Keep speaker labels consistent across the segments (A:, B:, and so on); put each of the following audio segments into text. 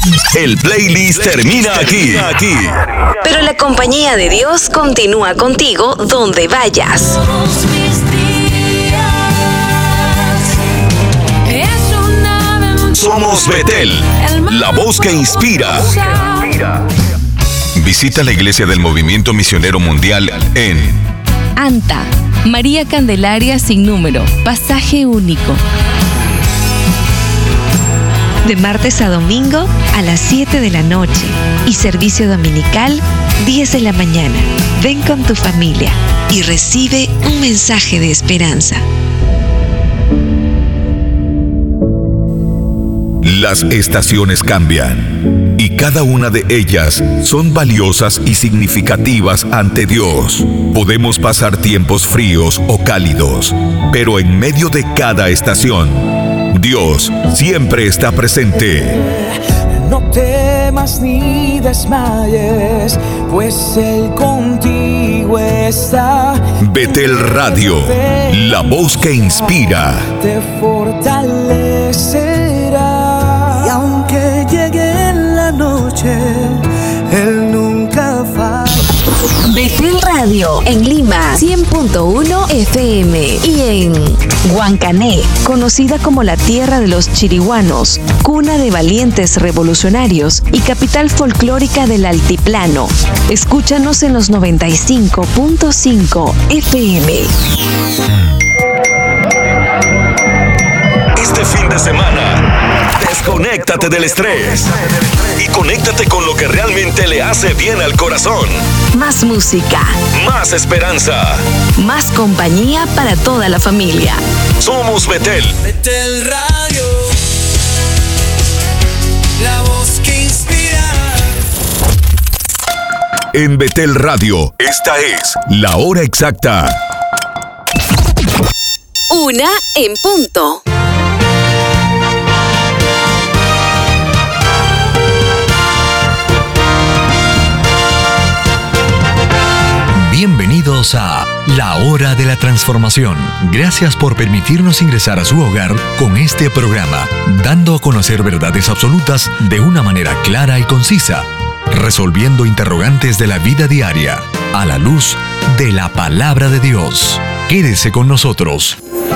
A: El playlist termina aquí.
B: Pero la compañía de Dios continúa contigo donde vayas.
A: Somos Betel, la voz que inspira. Visita la iglesia del Movimiento Misionero Mundial en
C: Anta, María Candelaria sin número, pasaje único.
D: De martes a domingo a las 7 de la noche y servicio dominical 10 de la mañana. Ven con tu familia y recibe un mensaje de esperanza.
A: Las estaciones cambian y cada una de ellas son valiosas y significativas ante Dios. Podemos pasar tiempos fríos o cálidos, pero en medio de cada estación, Dios siempre está presente.
E: No temas ni desmayes, pues Él contigo está.
A: Betel Radio, la voz que inspira.
E: Te fortalecerá. Y aunque llegue la noche, Él nunca falla.
B: Betel Radio en Lima 100.1 FM y en Huancané,
D: Conocida como la tierra de los chiriguanos, cuna de valientes revolucionarios y capital folclórica del altiplano. Escúchanos en los 95.5 FM.
A: Este fin de semana, desconéctate del estrés y conéctate con lo que realmente le hace bien al corazón.
B: más música,
A: Más esperanza.
B: más compañía para toda la familia.
A: Somos Betel.
E: Betel Radio, la voz que inspira.
A: En Betel Radio, esta es la hora exacta.
B: 1:00 p.m.
F: Bienvenidos a La Hora de la Transformación. Gracias por permitirnos ingresar a su hogar con este programa, dando a conocer verdades absolutas de una manera clara y concisa, resolviendo interrogantes de la vida diaria, a la luz de la Palabra de Dios. Quédese con nosotros.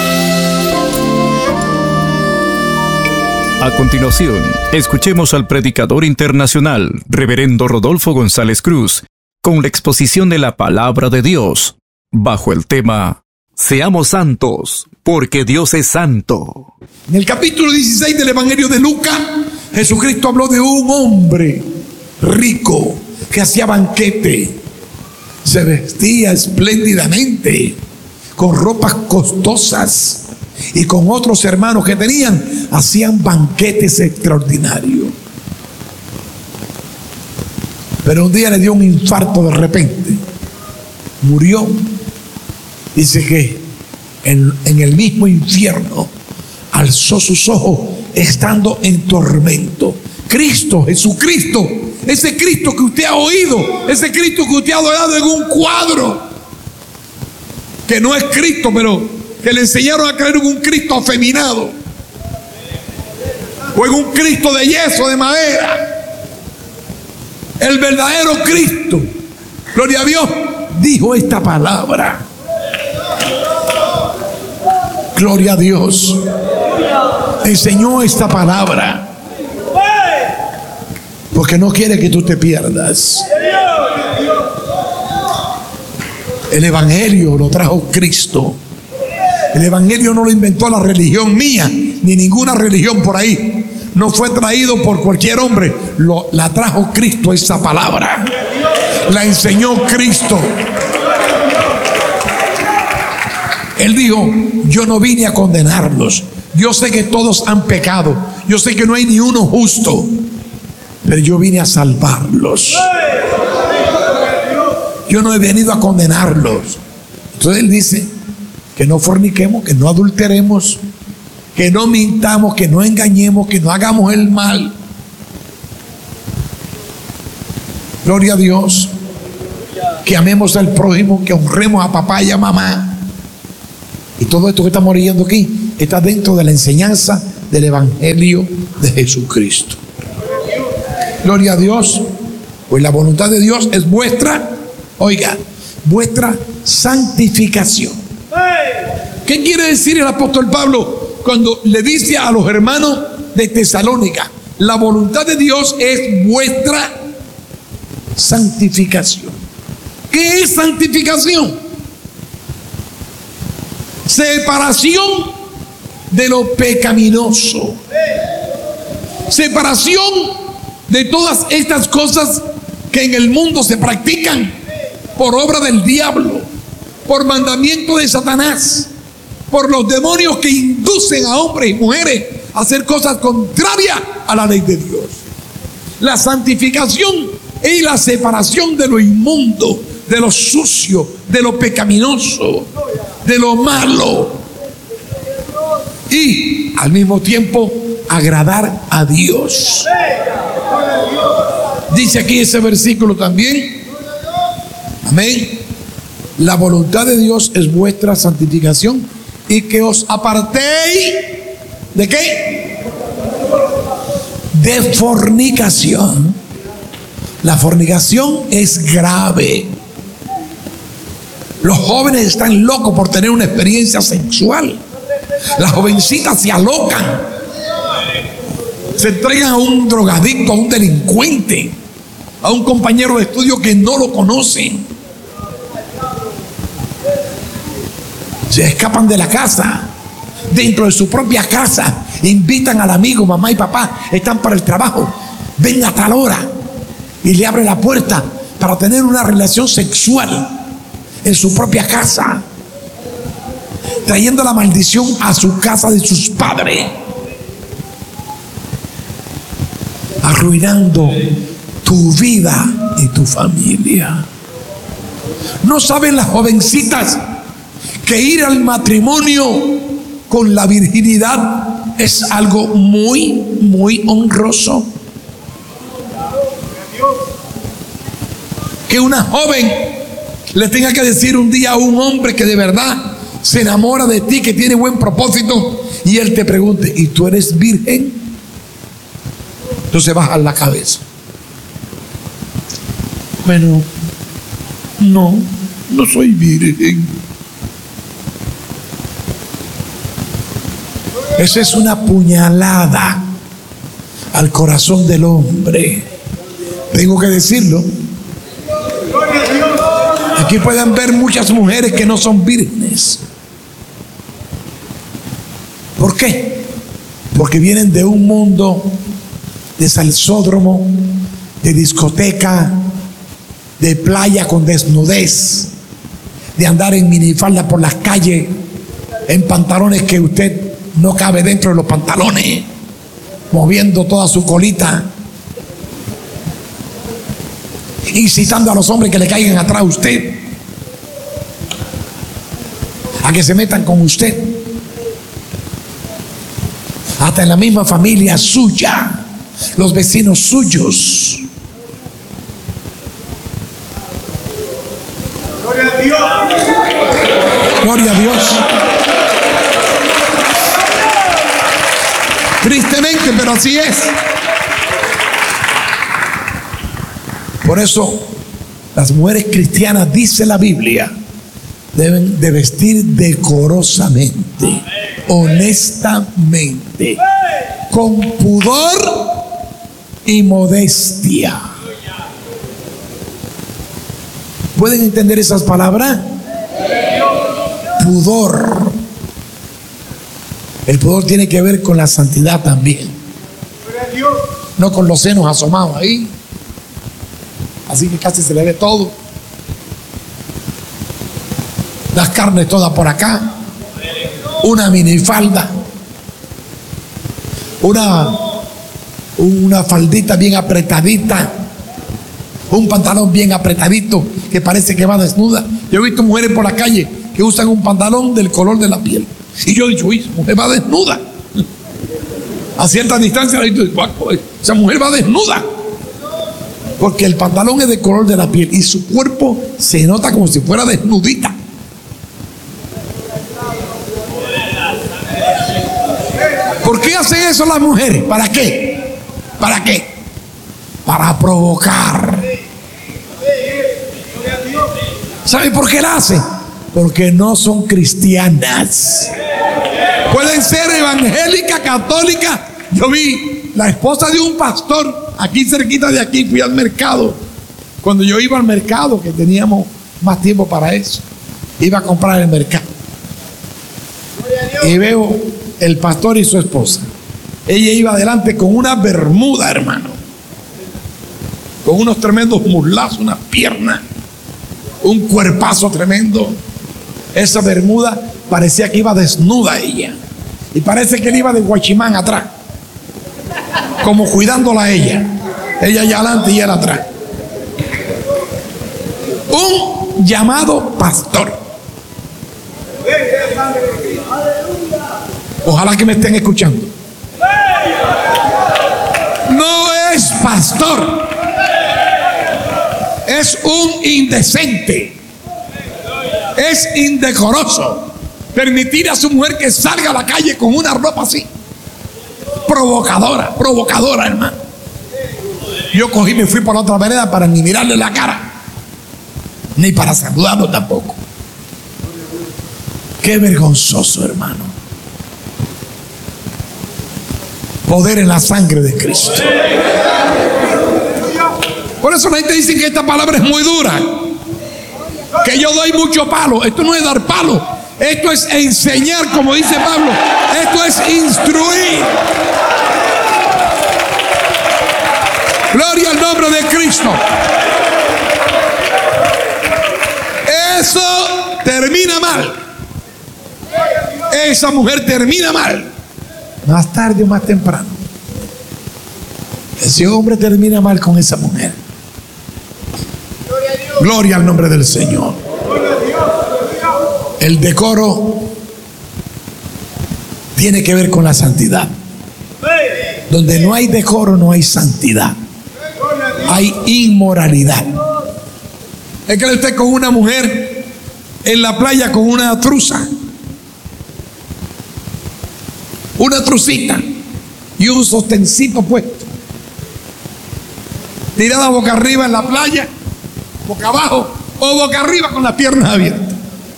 G: A continuación, escuchemos al predicador internacional, Reverendo Rodolfo González Cruz, con la exposición de la Palabra de Dios, bajo el tema Seamos santos, porque Dios es santo.
H: En el capítulo 16 del Evangelio de Lucas, Jesucristo habló de un hombre rico que hacía banquete, se vestía espléndidamente, con ropas costosas, y con otros hermanos que tenían, hacían banquetes extraordinarios. Pero un día le dio un infarto de repente, murió. Dice que en el mismo infierno alzó sus ojos estando en tormento. Cristo, Jesucristo, ese Cristo que usted ha oído, ese Cristo que usted ha adorado en un cuadro, que no es Cristo, pero que le enseñaron a creer en un Cristo afeminado, o en un Cristo de yeso, de madera. El verdadero Cristo, gloria a Dios, dijo esta palabra. Gloria a Dios. Enseñó esta palabra porque no quiere que tú te pierdas. El Evangelio lo trajo Cristo. El Evangelio no lo inventó la religión mía, ni ninguna religión por ahí. No fue traído por cualquier hombre. La trajo Cristo, esa palabra. La enseñó Cristo. Él dijo: yo no vine a condenarlos. Yo sé que todos han pecado. Yo sé que no hay ni uno justo. Pero yo vine a salvarlos. Yo no he venido a condenarlos. Entonces Él dice que no forniquemos, que no adulteremos, que no mintamos, que no engañemos, que no hagamos el mal. Gloria a Dios. Que amemos al prójimo, que honremos a papá y a mamá. Y todo esto que estamos leyendo aquí está dentro de la enseñanza del Evangelio de Jesucristo. Gloria a Dios. Pues la voluntad de Dios es vuestra, oiga, vuestra santificación. ¿Qué quiere decir el apóstol Pablo cuando le dice a los hermanos de Tesalónica? La voluntad de Dios es vuestra santificación. ¿Qué es santificación? Separación de lo pecaminoso. Separación de todas estas cosas que en el mundo se practican por obra del diablo, por mandamiento de Satanás, por los demonios que inducen a hombres y mujeres a hacer cosas contrarias a la ley de Dios. La santificación es la separación de lo inmundo, de lo sucio, de lo pecaminoso, de lo malo, y al mismo tiempo agradar a Dios. Dice aquí ese versículo también, amén, la voluntad de Dios es vuestra santificación y que os apartéis ¿de qué? De fornicación. La fornicación es grave. Los jóvenes están locos por tener una experiencia sexual. Las jovencitas se alocan, se entregan a un drogadicto, a un delincuente, a un compañero de estudio que no lo conocen. Se escapan de la casa, dentro de su propia casa, invitan al amigo, mamá y papá están para el trabajo, ven a tal hora, y le abre la puerta para tener una relación sexual en su propia casa, trayendo la maldición a su casa de sus padres, arruinando tu vida y tu familia. ¿No saben las jovencitas que ir al matrimonio con la virginidad es algo muy, muy honroso? Que una joven le tenga que decir un día a un hombre que de verdad se enamora de ti, que tiene buen propósito, y él te pregunte, ¿y tú eres virgen? Entonces baja la cabeza. Bueno, no soy virgen. Esa es una puñalada al corazón del hombre. Tengo que decirlo. Aquí pueden ver muchas mujeres que no son vírgenes. ¿Por qué? Porque vienen de un mundo de salsódromo, de discoteca, de playa con desnudez, de andar en minifalda por las calles, en pantalones que usted no cabe dentro de los pantalones, moviendo toda su colita, incitando a los hombres que le caigan atrás a usted, a que se metan con usted, hasta en la misma familia suya, los vecinos suyos. Gloria a Dios. Gloria a Dios. Tristemente, pero así es. Por eso las mujeres cristianas, dice la Biblia, deben de vestir decorosamente, honestamente, con pudor y modestia. ¿Pueden entender esas palabras? Pudor. El pudor tiene que ver con la santidad también, no con los senos asomados ahí, así que casi se le ve todo, las carnes todas por acá, una minifalda, una faldita bien apretadita, un pantalón bien apretadito que parece que va desnuda. Yo he visto mujeres por la calle que usan un pantalón del color de la piel, y yo he dicho, uy, esa mujer va desnuda. A cierta distancia, esa mujer va desnuda, porque el pantalón es de color de la piel y su cuerpo se nota como si fuera desnudita. ¿Por qué hacen eso las mujeres? ¿Para qué? ¿Para qué? para provocar. ¿Sabe por qué la hace? Porque no son cristianas. Pueden ser evangélica, católica. Yo vi la esposa de un pastor aquí cerquita de aquí. Fui al mercado. Cuando yo iba al mercado, que teníamos más tiempo para eso, iba a comprar el mercado. Y veo el pastor y su esposa. Ella iba adelante con una bermuda, hermano, con unos tremendos muslazos, unas piernas, un cuerpazo tremendo. Esa bermuda parecía que iba desnuda ella. Y parece que él iba de guachimán atrás, como cuidándola a ella. Ella allá adelante y él atrás. Un llamado pastor. Ojalá que me estén escuchando. No es pastor, es un indecente, es indecoroso permitir a su mujer que salga a la calle con una ropa así, provocadora, hermano. Yo cogí y me fui por la otra vereda para ni mirarle la cara, ni para saludarlo tampoco. Qué vergonzoso, hermano. Poder en la sangre de Cristo. Por eso la gente dice que esta palabra es muy dura, que yo doy mucho palo. Esto no es dar palo, esto es enseñar, como dice Pablo. Esto es instruir. Gloria al nombre de Cristo. Eso termina mal. Esa mujer termina mal, más tarde o más temprano. Ese hombre termina mal con esa mujer. Gloria al nombre del Señor. El decoro tiene que ver con la santidad. Donde no hay decoro, no hay santidad. Hay inmoralidad. Es que usted con una mujer en la playa con una truza, una trucita y un sostencito puesto, tirada boca arriba en la playa, boca abajo o boca arriba con las piernas abiertas.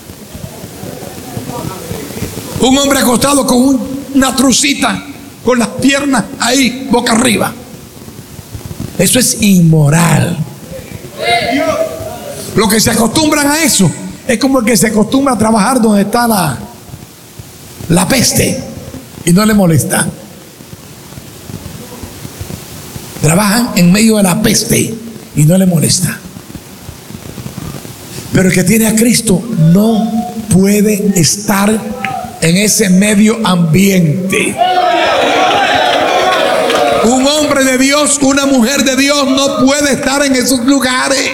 H: Un hombre acostado con una trucita con las piernas ahí boca arriba. Eso es inmoral. Lo que se acostumbran a eso es como el que se acostumbra a trabajar donde está la peste y no le molesta. Trabajan en medio de la peste y no le molesta. Pero el que tiene a Cristo no puede estar en ese medio ambiente. Un hombre de Dios, una mujer de Dios no puede estar en esos lugares.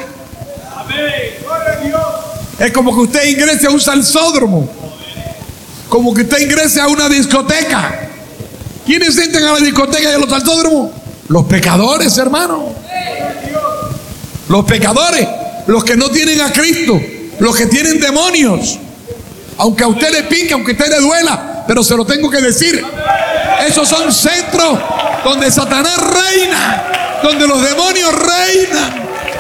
H: Es como que usted ingrese a un salsódromo, como que usted ingrese a una discoteca. ¿Quiénes entran a la discoteca y a los salsódromos? Los pecadores, hermano. Los pecadores, los que no tienen a Cristo, los que tienen demonios. Aunque a usted le pique, aunque a usted le duela, pero se lo tengo que decir. Esos son centros donde Satanás reina, donde los demonios reinan.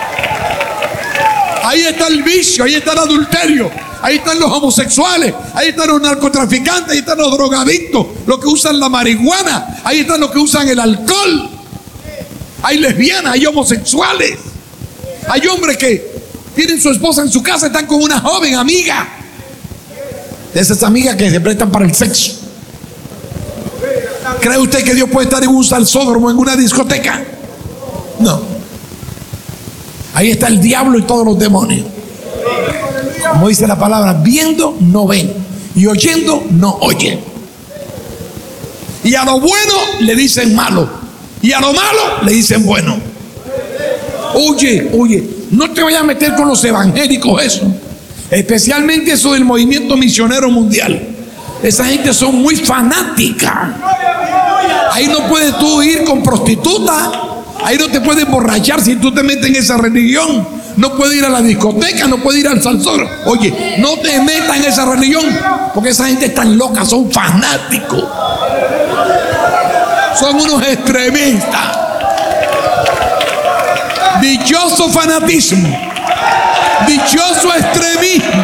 H: Ahí está el vicio, ahí está el adulterio, ahí están los homosexuales, ahí están los narcotraficantes, ahí están los drogadictos, los que usan la marihuana, ahí están los que usan el alcohol. Hay lesbianas, hay homosexuales, hay hombres que tienen su esposa en su casa, están con una joven amiga, de esas amigas que se prestan para el sexo. ¿Cree usted que Dios puede estar en un salsódromo, en una discoteca? No. Ahí está el diablo y todos los demonios. Como dice la palabra, viendo no ven y oyendo no oyen. Y a lo bueno le dicen malo y a lo malo le dicen bueno. Oye, no te vayas a meter con los evangélicos eso. Especialmente eso del movimiento misionero mundial. Esa gente son muy fanática. Ahí no puedes tú ir con prostitutas. Ahí no te puedes emborrachar si tú te metes en esa religión. No puedes ir a la discoteca, no puedes ir al salsódromo. Oye, no te metas en esa religión, porque esa gente es tan loca, son fanáticos. Son unos extremistas. dichoso fanatismo, dichoso extremismo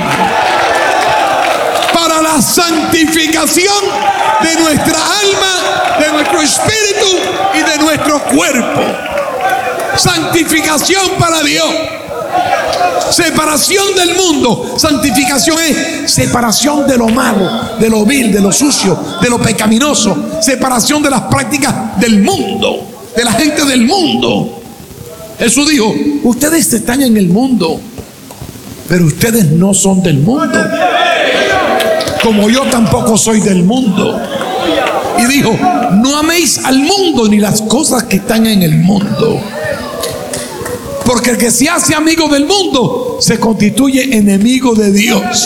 H: para la santificación de nuestra alma, de nuestro espíritu y de nuestro cuerpo. Santificación para Dios. Separación del mundo. Santificación es separación de lo malo, de lo vil, de lo sucio, de lo pecaminoso. Separación de las prácticas del mundo, de la gente del mundo. Jesús dijo: ustedes están en el mundo, pero ustedes no son del mundo, como yo tampoco soy del mundo. Y dijo: no améis al mundo ni las cosas que están en el mundo, porque el que se hace amigo del mundo se constituye enemigo de Dios.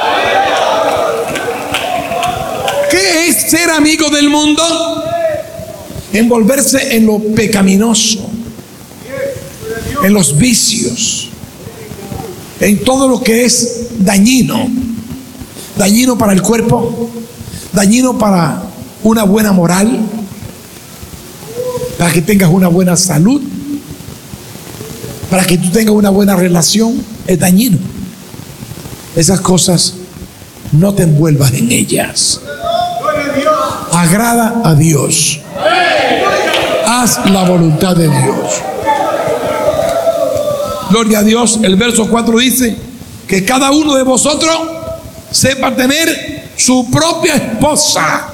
H: ¿Qué es ser amigo del mundo? Envolverse en lo pecaminoso, en los vicios, en todo lo que es dañino. Dañino para el cuerpo, dañino para una buena moral, para que tengas una buena salud, para que tú tengas una buena relación. Es dañino. Esas cosas no te envuelvas en ellas. Agrada a Dios. Haz la voluntad de Dios. Gloria a Dios. El verso 4 dice que cada uno de vosotros sepa tener su propia esposa.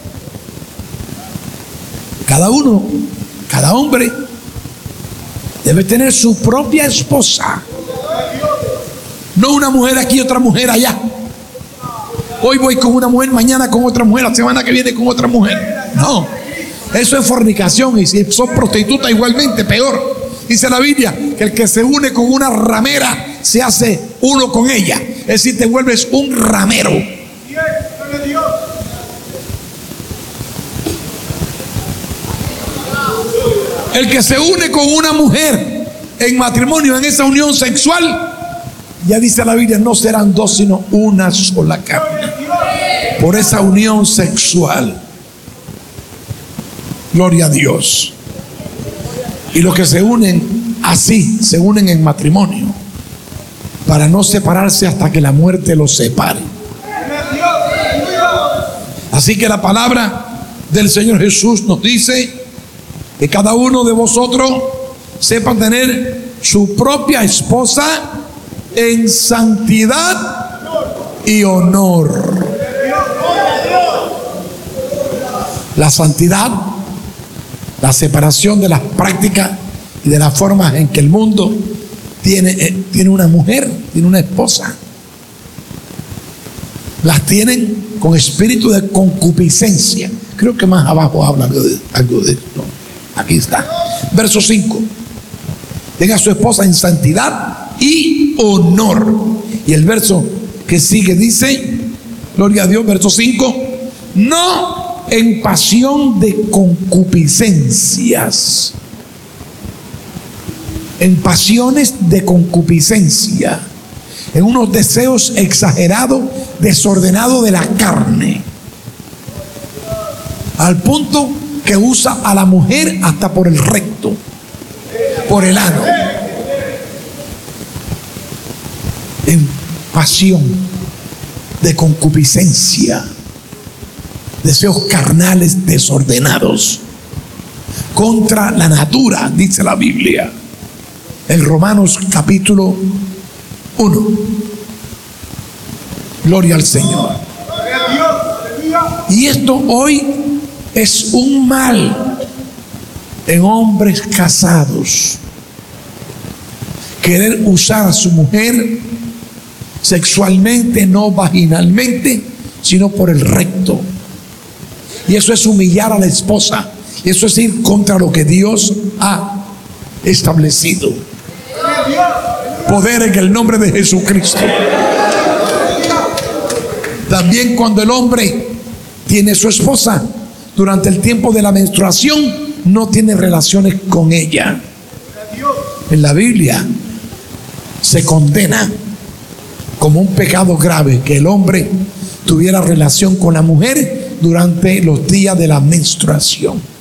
H: Cada uno, cada hombre debe tener su propia esposa. No una mujer aquí, otra mujer allá. Hoy voy con una mujer, mañana con otra mujer, la semana que viene con otra mujer. No, eso es fornicación. Y si son prostitutas, igualmente, peor. Dice la Biblia que el que se une con una ramera se hace uno con ella. Es decir, te vuelves un ramero. El que se une con una mujer en matrimonio, en esa unión sexual, ya dice la Biblia, no serán dos sino una sola carne. Por esa unión sexual. Gloria a Dios. Y los que se unen así, se unen en matrimonio, para no separarse hasta que la muerte los separe. Así que la palabra del Señor Jesús nos dice que cada uno de vosotros sepa tener su propia esposa en santidad y honor. La santidad, la separación de las prácticas y de las formas en que el mundo tiene una mujer, tiene una esposa. Las tienen con espíritu de concupiscencia. Creo que más abajo habla algo de esto. Aquí está. Verso 5. Tenga a su esposa en santidad y honor. Y el verso que sigue dice, gloria a Dios, verso 5, no en pasión de concupiscencias. En pasiones de concupiscencia, en unos deseos exagerados, desordenados de la carne, al punto que usa a la mujer hasta por el recto, por el ano. En pasión de concupiscencia, deseos carnales desordenados, contra la natura, dice la Biblia en Romanos capítulo 1. Gloria al Señor. Y esto hoy es un mal en hombres casados. Querer usar a su mujer sexualmente, no vaginalmente, sino por el recto. Y eso es humillar a la esposa. Y eso es ir contra lo que Dios ha establecido. Poder en el nombre de Jesucristo. También cuando el hombre tiene su esposa, durante el tiempo de la menstruación, no tiene relaciones con ella. En la Biblia se condena como un pecado grave que el hombre tuviera relación con la mujer durante los días de la menstruación.